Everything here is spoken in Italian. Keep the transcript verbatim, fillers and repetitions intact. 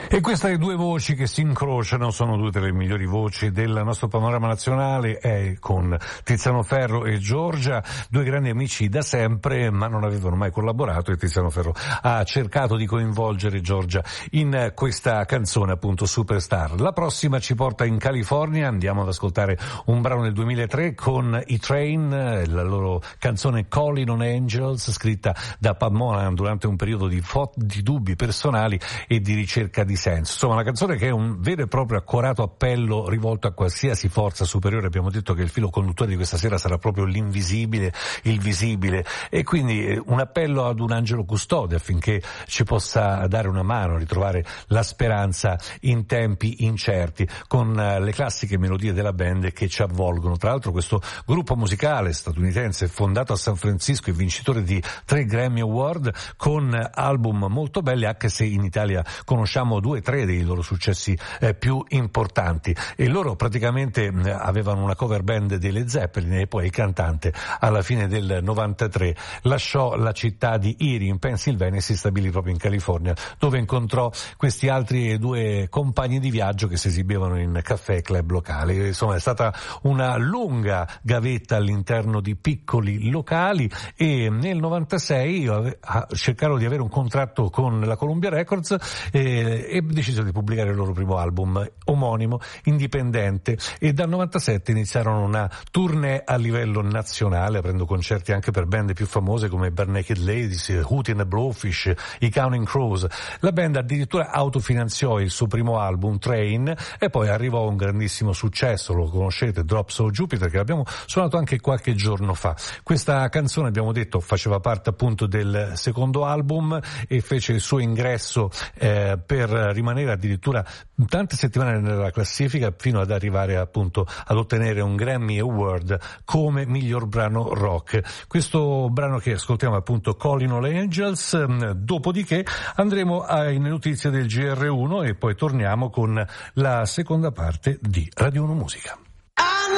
E queste due voci che si incrociano sono due delle migliori voci del nostro panorama nazionale, è con Tiziano Ferro e Giorgia, due grandi amici da sempre, ma non avevano mai collaborato, e Tiziano Ferro ha cercato di coinvolgere Giorgia in questa canzone, appunto Superstar. La prossima ci porta in California, andiamo ad ascoltare un brano del duemilatré con i Train, la loro canzone Calling on Angels, scritta da Pat Monahan durante un periodo di, fo- di dubbi personali e di ricerca di senso. Insomma, una canzone che è un vero e proprio accorato appello rivolto a qualsiasi forza superiore. Abbiamo detto che il filo conduttore di questa sera sarà proprio l'invisibile, il visibile, e quindi un appello ad un angelo custode affinché ci possa dare una mano a ritrovare la speranza in tempi incerti, con le classiche melodie della band che ci avvolgono. Tra l'altro questo gruppo musicale statunitense, fondato a San Francisco e vincitore di tre Grammy Award, con album molto belli, anche se in Italia conosciamo due o tre dei loro successi eh, più importanti, e loro praticamente eh, avevano una cover band delle Zeppelin, e poi il cantante alla fine del novantatré lasciò la città di Erie in Pennsylvania e si stabilì proprio in California, dove incontrò questi altri due compagni di viaggio che si esibivano in caffè e club locali. Insomma, è stata una lunga gavetta all'interno di piccoli locali, e nel novantasei cercarono di avere un contratto con la Columbia Records eh, e decisero di pubblicare il loro primo album omonimo, indipendente, e dal novantasette iniziarono una tournée a livello nazionale, aprendo concerti anche per band più famose come Bare Naked Ladies, Hootie and the Blowfish, i Counting Crows. La band addirittura autofinanziò il suo primo album, Train, e poi arrivò a un grandissimo successo, lo conoscete, Drops of Jupiter, che abbiamo suonato anche qualche giorno fa. Questa canzone, abbiamo detto, faceva parte appunto del secondo album e fece il suo ingresso eh, per rimanere addirittura tante settimane nella classifica, fino ad arrivare appunto ad ottenere un Grammy Award come miglior brano rock. Questo brano che ascoltiamo è appunto Calling All Angels, dopodiché andremo alle notizie del G R uno e poi torniamo con la seconda parte di Radio uno Musica.